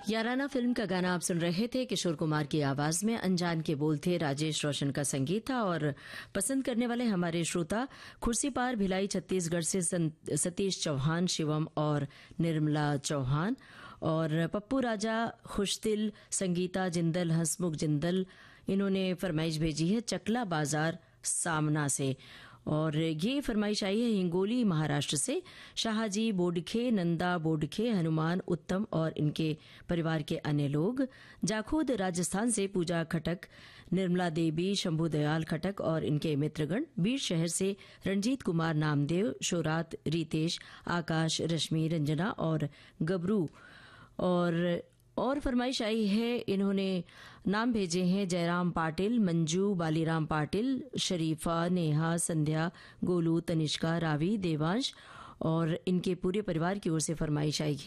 याराना film का गाना आप सुन रहे थे। किशोर कुमार की आवाज में अनजान के बोल थे, राजेश रोशन का संगीत था। और पसंद करने वाले हमारे श्रोता खुर्सीपार भिलाई छत्तीसगढ़ से सतीश चौहान, शिवम और निर्मला चौहान, और पप्पू राजा, खुशदिल, संगीता जिंदल, हंसमुख जिंदल, इन्होंने फरमाइश भेजी है चकला बाजार सामना से। और ये फरमाइश आई है हिंगोली महाराष्ट्र से। शाहजी बोडखे, नंदा बोडखे, हनुमान उत्तम और इनके परिवार के अन्य लोग। जाखोद राजस्थान से पूजा खटक, निर्मला देवी, शंभू दयाल खटक और इनके मित्रगण। बीर शहर से रणजीत कुमार नामदेव, शोरात, रितेश, आकाश, रश्मि, रंजना और गबरू। और फरमाइश आई है, इन्होंने नाम भेजे हैं जयराम पाटिल, मंजू, बालीराम पाटिल, शरीफा, नेहा, संध्या, गोलू, तनिष्का, रावी, देवांश और इनके पूरे परिवार की ओर से फरमाइश आई है